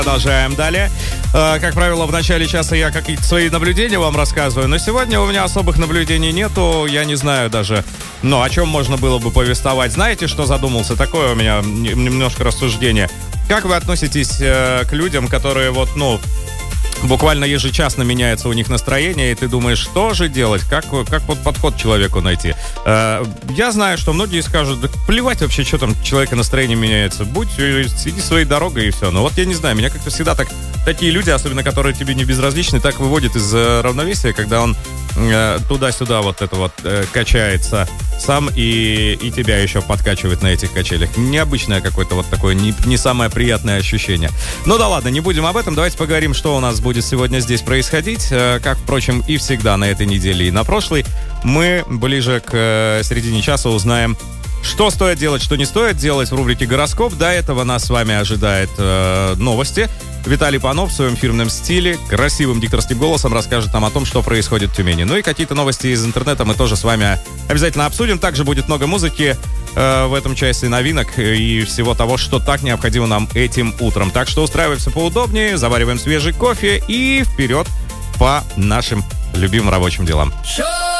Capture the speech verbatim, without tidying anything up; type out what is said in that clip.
Продолжаем далее. Э, как правило, в начале часа я какие-то свои наблюдения вам рассказываю, но сегодня у меня особых наблюдений нету, я не знаю даже, ну, о чем можно было бы повествовать. Знаете, что задумался? Такое у меня немножко рассуждение. Как вы относитесь э, к людям, которые вот, ну, буквально ежечасно меняется у них настроение, и ты думаешь, что же делать, как, как вот подход человеку найти. Э, я знаю, что многие скажут, да плевать вообще, что там человека настроение меняется, будь, иди своей дорогой и все. Но вот я не знаю, меня как-то всегда так, такие люди, особенно которые тебе не безразличны, так выводят из э, равновесия, когда он э, туда-сюда вот это вот э, качается сам и, и тебя еще подкачивает на этих качелях. Необычное какое-то вот такое, не, не самое приятное ощущение. Ну да ладно, не будем об этом, давайте поговорим, что у нас будет сегодня здесь происходить. Как, впрочем, и всегда на этой неделе и на прошлой. Мы ближе к середине часа узнаем, что стоит делать, что не стоит делать в рубрике «Гороскоп». До этого нас с вами ожидает э, новости. Виталий Панов в своем фирменном стиле, красивым дикторским голосом расскажет нам о том, что происходит в Тюмени. Ну и какие-то новости из интернета мы тоже с вами обязательно обсудим. Также будет много музыки э, в этом часе, новинок и всего того, что так необходимо нам этим утром. Так что устраиваемся поудобнее, завариваем свежий кофе и вперед по нашим любимым рабочим делам.